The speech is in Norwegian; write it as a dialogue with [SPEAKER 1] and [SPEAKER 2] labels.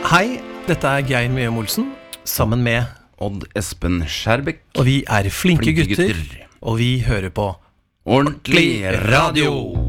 [SPEAKER 1] Hei, dette Geir Mjøm Olsen, sammen med
[SPEAKER 2] Odd Espen Skjærbekk.
[SPEAKER 1] Og vi Flinke gutter, og vi hører på
[SPEAKER 2] Ordentlig radio.